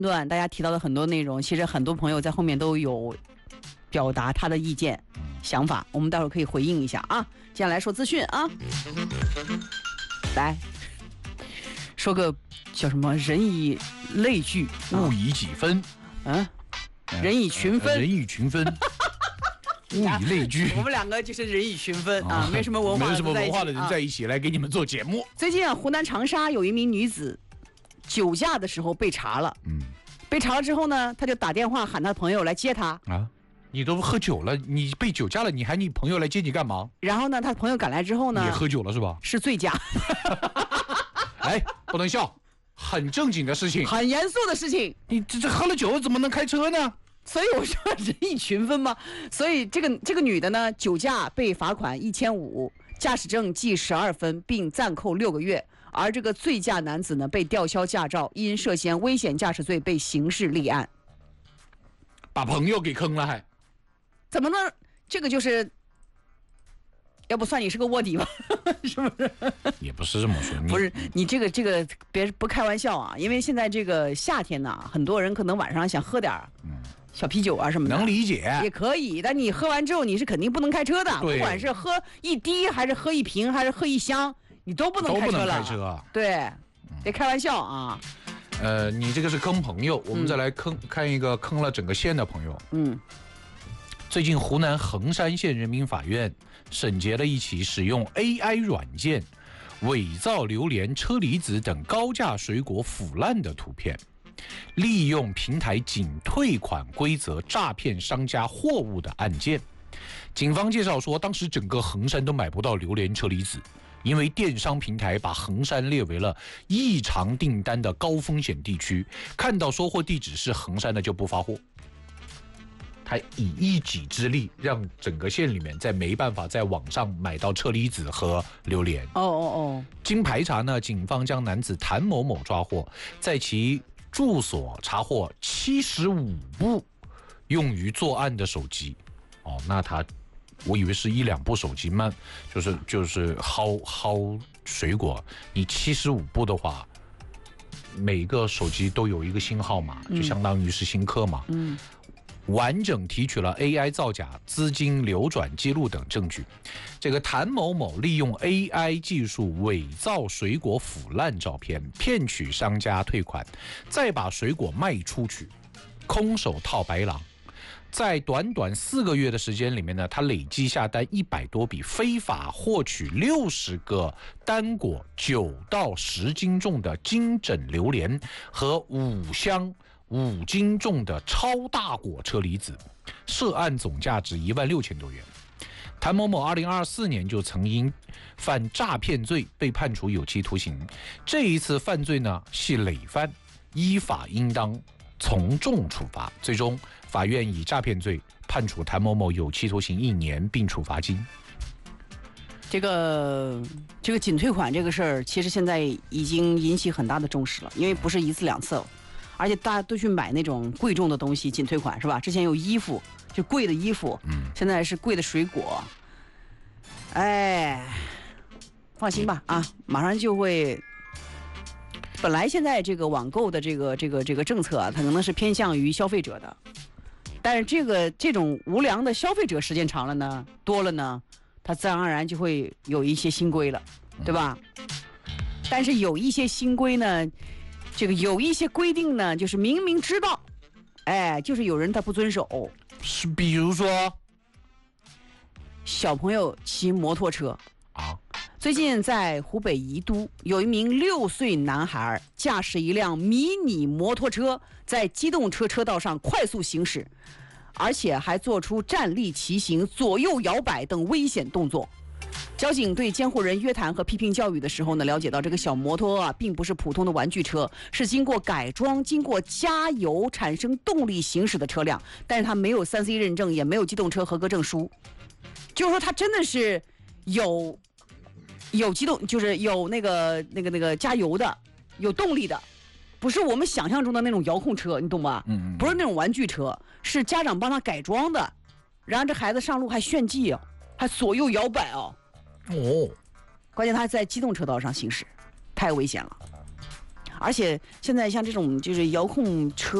段大家提到的很多内容，其实很多朋友在后面都有表达他的意见、想法，我们待会儿可以回应一下啊。接下来说资讯啊，来说个叫什么人以类聚， 物以己分， 人以群分， 人以群分。物以类聚， 我们两个就是人以群分啊，没什么文化的人在一起来给你们做节目。 最近湖南长沙有一名女子酒驾的时候被查了，被查了之后呢，她就打电话喊她朋友来接她啊。你都喝酒了，你被酒驾了，你喊你朋友来接你干嘛？ 然后呢，她朋友赶来之后呢， 也喝酒了是吧？ 是醉驾。 哎，不能笑，很正经的事情， 很严肃的事情。 你这喝了酒怎么能开车呢？ 所以我说人以群分嘛。所以这个女的呢，酒驾被罚款1500，驾驶证记12分，并暂扣6个月。而这个醉驾男子呢，被吊销驾照，因涉嫌危险驾驶罪被刑事立案。 把朋友给坑了还？ 怎么呢？这个就是，要不算你是个卧底吧？是不是？ 也不是这么说。 不是你这个别不开玩笑啊！因为现在这个夏天呢，很多人可能晚上想喝点小啤酒啊什么的， 能理解， 也可以。但你喝完之后，你是肯定不能开车的，不管是喝一滴还是喝一瓶还是喝一箱，你都不能开车了。 都不能开车， 对，别开玩笑啊。 你这个是坑朋友，我们再来看一个坑了整个县的朋友。最近湖南衡山县人民法院审结了一起使用 AI 软件伪造榴莲、车厘子等高价水果腐烂的图片，利用平台仅退款规则诈骗商家货物的案件。警方介绍说，当时整个衡山都买不到榴莲、车厘子，因为电商平台把衡山列为了异常订单的高风险地区，看到收货地址是衡山的就不发货。他以一己之力让整个县里面再没办法在网上买到车厘子和榴莲。经排查呢，警方将男子谭某某抓获，在其住所查获75部用于作案的手机。那我以为是1-2部手机嘛，就是薅水果，你75部的话，每个手机都有一个新号码，就相当于是新科嘛。完整提取了 AI 造假、资金流转记录等证据。这个谭某某利用 AI 技术伪造水果腐烂照片，骗取商家退款，再把水果卖出去，空手套白狼。在短短4个月的时间里面呢，他累计下单100多笔，非法获取60个单果9到10斤重的金枕榴莲和5箱5斤重的超大果车厘子，涉案总价值16000多元。谭某某2024年就曾因犯诈骗罪被判处有期徒刑，这一次犯罪呢系累犯，依法应当从重处罚。最终法院以诈骗罪判处谭某某有期徒刑1年，并处罚金。 这个仅退款这个事儿，其实现在已经引起很大的重视了，因为不是1次2次了，而且大家都去买那种贵重的东西，仅退款是吧？之前有衣服，就贵的衣服，现在是贵的水果。哎，放心吧啊，马上就会。本来现在这个网购的这个政策啊，它可能是偏向于消费者的，但是这种无良的消费者时间长了呢，多了呢，它自然而然就会有一些新规了，对吧？但是有一些新规呢，有一些规定呢，就是明明知道，就是有人他不遵守。 是比如说， 小朋友骑摩托车啊。最近在湖北宜都，有一名6岁男孩驾驶一辆迷你摩托车在机动车车道上快速行驶，而且还做出站立骑行、左右摇摆等危险动作。交警对监护人约谈和批评教育的时候呢，了解到这个小摩托啊，并不是普通的玩具车，是经过改装、经过加油产生动力行驶的车辆，但是它没有3C 认证，也没有机动车合格证书，就是说它真的是有机动，就是有那个加油的，有动力的，不是我们想象中的那种遥控车，你懂吧？不是那种玩具车，是家长帮他改装的。然后这孩子上路还炫技哦，还左右摇摆哦。关键他在机动车道上行驶，太危险了。 而且现在像这种就是遥控车。